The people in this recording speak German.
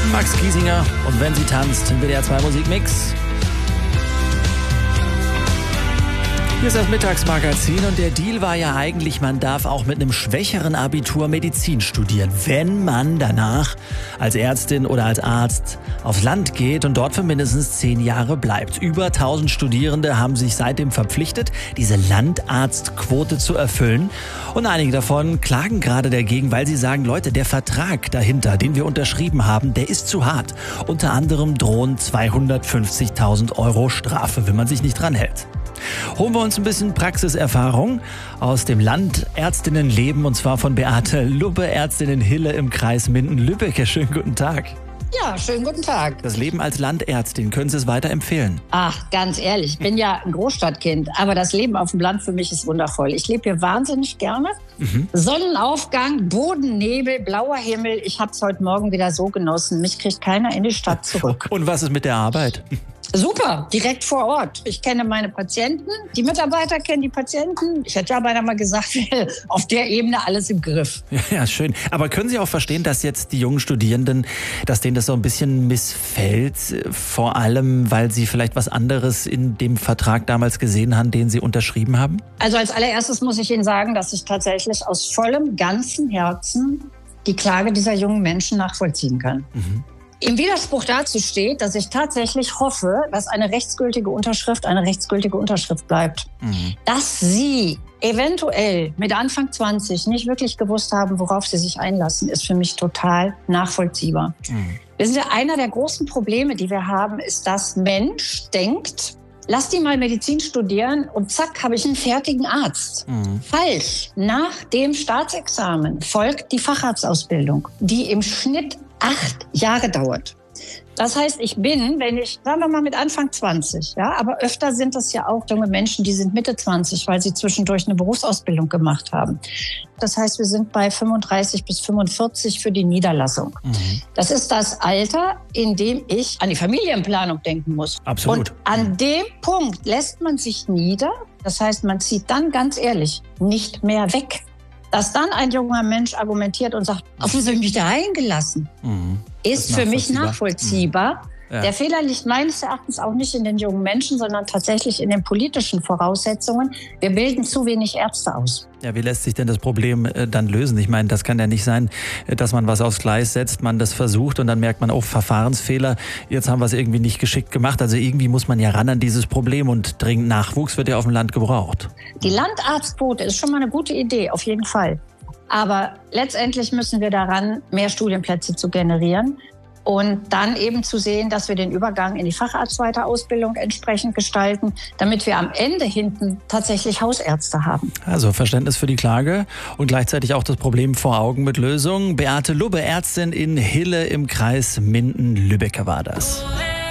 Max Giesinger und wenn sie tanzt, im WDR 2 Musikmix. Hier ist das Mittagsmagazin und der Deal war ja eigentlich, man darf auch mit einem schwächeren Abitur Medizin studieren, wenn man danach als Ärztin oder als Arzt aufs Land geht und dort für mindestens 10 Jahre bleibt. Über 1000 Studierende haben sich seitdem verpflichtet, diese Landarztquote zu erfüllen. Und einige davon klagen gerade dagegen, weil sie sagen, Leute, der Vertrag dahinter, den wir unterschrieben haben, der ist zu hart. Unter anderem drohen 250.000 € Strafe, wenn man sich nicht dran hält. Holen wir uns ein bisschen Praxiserfahrung aus dem Landärztinnenleben und zwar von Beate Lubbe, Ärztin in Hille im Kreis Minden-Lübbecke. Schönen guten Tag. Ja, schönen guten Tag. Das Leben als Landärztin, können Sie es weiterempfehlen? Ach, ganz ehrlich, ich bin ja ein Großstadtkind, aber das Leben auf dem Land für mich ist wundervoll. Ich lebe hier wahnsinnig gerne. Sonnenaufgang, Bodennebel, blauer Himmel. Ich habe es heute Morgen wieder so genossen. Mich kriegt keiner in die Stadt zurück. Und was ist mit der Arbeit? Super, direkt vor Ort. Ich kenne meine Patienten, die Mitarbeiter kennen die Patienten. Ich hätte ja beinahe mal gesagt, auf der Ebene alles im Griff. Ja, schön. Aber können Sie auch verstehen, dass jetzt die jungen Studierenden, dass denen das so ein bisschen missfällt? Vor allem, weil sie vielleicht was anderes in dem Vertrag damals gesehen haben, den sie unterschrieben haben? Also als allererstes muss ich Ihnen sagen, dass ich tatsächlich aus vollem, ganzem Herzen die Klage dieser jungen Menschen nachvollziehen kann. Im Widerspruch dazu steht, dass ich tatsächlich hoffe, dass eine rechtsgültige Unterschrift bleibt. Dass Sie eventuell mit Anfang 20 nicht wirklich gewusst haben, worauf Sie sich einlassen, ist für mich total nachvollziehbar. Wissen Sie, einer der großen Probleme, die wir haben, ist, dass Mensch denkt, lass die mal Medizin studieren und zack, habe ich einen fertigen Arzt. Falsch. Nach dem Staatsexamen folgt die Facharztausbildung, die im Schnitt 8 Jahre dauert. Das heißt, ich bin, wenn ich, sagen wir mal mit Anfang 20, ja, aber öfter sind das ja auch junge Menschen, die sind Mitte 20, weil sie zwischendurch eine Berufsausbildung gemacht haben. Das heißt, wir sind bei 35 bis 45 für die Niederlassung. Das ist das Alter, in dem ich an die Familienplanung denken muss. Absolut. Und an dem Punkt lässt man sich nieder. Das heißt, man zieht dann ganz ehrlich nicht mehr weg. Dass dann ein junger Mensch argumentiert und sagt, auf was habe ich mich da eingelassen, ist für mich nachvollziehbar. Ja. Der Fehler liegt meines Erachtens auch nicht in den jungen Menschen, sondern tatsächlich in den politischen Voraussetzungen. Wir bilden zu wenig Ärzte aus. Ja, wie lässt sich denn das Problem dann lösen? Ich meine, das kann ja nicht sein, dass man was aufs Gleis setzt, man das versucht und dann merkt man, oh, Verfahrensfehler, jetzt haben wir es irgendwie nicht geschickt gemacht. Also irgendwie muss man ja ran an dieses Problem und dringend Nachwuchs wird ja auf dem Land gebraucht. Die Landarztquote ist schon mal eine gute Idee, auf jeden Fall. Aber letztendlich müssen wir daran, mehr Studienplätze zu generieren. Und dann eben zu sehen, dass wir den Übergang in die Facharztweiterausbildung entsprechend gestalten, damit wir am Ende hinten tatsächlich Hausärzte haben. Also Verständnis für die Klage und gleichzeitig auch das Problem vor Augen mit Lösungen. Beate Lubbe, Ärztin in Hille im Kreis Minden-Lübbecke war das.